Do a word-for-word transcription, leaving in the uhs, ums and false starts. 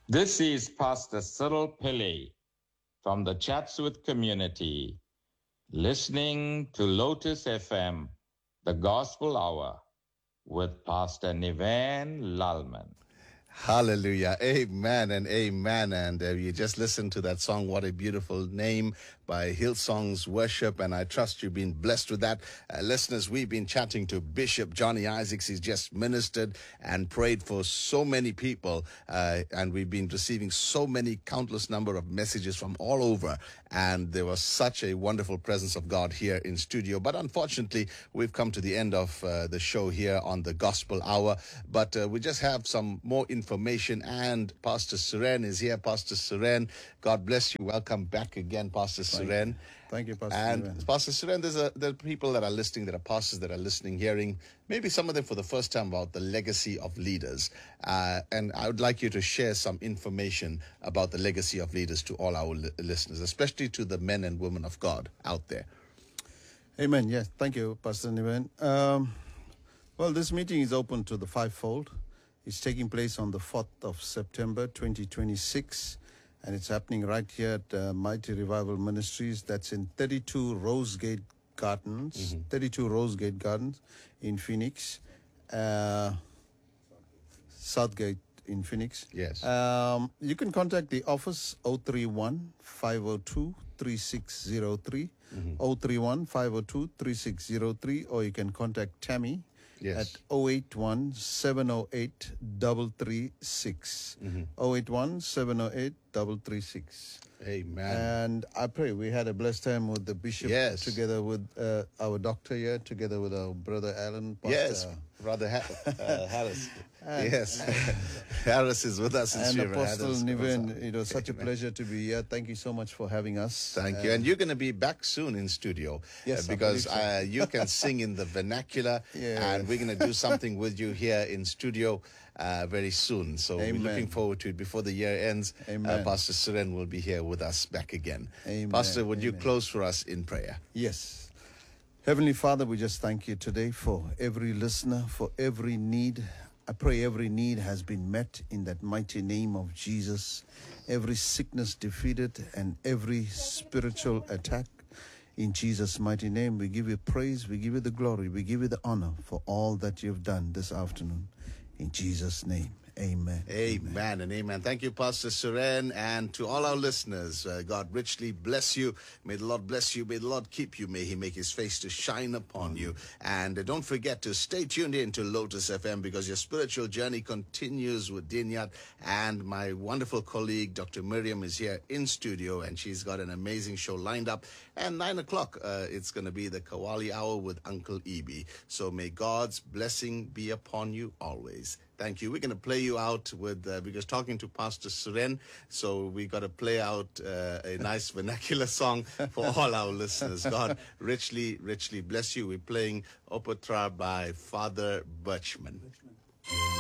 This is Pastor Cyril Pillay from the Chatsworth community, listening to Lotus F M, the Gospel Hour, with Pastor Niven Lalman. Hallelujah. Amen and amen. And uh, you just listened to that song, What a Beautiful Name, by Hillsong's Worship. And I trust you've been blessed with that. Uh, listeners, we've been chatting to Bishop Johnny Isaacs. He's just ministered and prayed for so many people. Uh, and we've been receiving so many countless number of messages from all over. And there was such a wonderful presence of God here in studio. But unfortunately, we've come to the end of uh, the show here on the Gospel Hour. But uh, we just have some more information, and Pastor Suren is here. Pastor Suren, God bless you. Welcome back again, Pastor Thank Suren. You. Thank you, Pastor And Suren. Pastor Suren, there's a, there are people that are listening, there are pastors that are listening, hearing, maybe some of them for the first time, about the legacy of leaders. Uh, and I would like you to share some information about the legacy of leaders to all our li- listeners, especially to the men and women of God out there. Amen. Yes. Thank you, Pastor Niven. Um, well, this meeting is open to the fivefold. It's taking place on the fourth of September, twenty twenty-six. And it's happening right here at uh, Mighty Revival Ministries. That's in thirty-two Rosegate Gardens, mm-hmm. thirty-two Rosegate Gardens in Phoenix. Uh, Southgate in Phoenix. Yes. Um, you can contact the office zero three one, five zero two, three six zero three, mm-hmm. zero three one, five zero two, three six zero three, or you can contact Tammy. Yes. At zero eight one, seven zero eight, three three six. Mm-hmm. zero eight one, seven zero eight, three three six. Amen. And I pray we had a blessed time with the bishop, yes. together with uh, our doctor here, together with our brother Alan. Pastor, yes, Brother ha- uh, Harris. And, yes, Harris is with us. In and Sri Apostle Niven, it was such Amen. a pleasure to be here. Thank you so much for having us. Thank uh, you. And you're going to be back soon in studio. Yes, uh, because so. uh, you can sing in the vernacular, yeah. and we're going to do something with you here in studio uh, very soon. So Amen. we're looking forward to it. Before the year ends, uh, Pastor Suren will be here with us back again. Amen. Pastor, would Amen. you close for us in prayer? Yes. Heavenly Father, we just thank you today for every listener, for every need. I pray every need has been met in that mighty name of Jesus. Every sickness defeated and every spiritual attack. In Jesus' mighty name, we give you praise, we give you the glory, we give you the honor for all that you've done this afternoon. In Jesus' name. Amen. Amen. Amen and amen. Thank you, Pastor Suren, and to all our listeners. Uh, God richly bless you. May the Lord bless you. May the Lord keep you. May He make His face to shine upon you. And uh, don't forget to stay tuned in to Lotus F M, because your spiritual journey continues with Dinyat. And my wonderful colleague, Doctor Miriam, is here in studio, and she's got an amazing show lined up. And nine o'clock, uh, it's going to be the Kawali Hour with Uncle Ibi. So may God's blessing be upon you always. Thank you. We're going to play you out with, uh, because talking to Pastor Suren, so we got to play out uh, a nice vernacular song for all our listeners. God richly, richly bless you. We're playing Opatra by Father Birchman.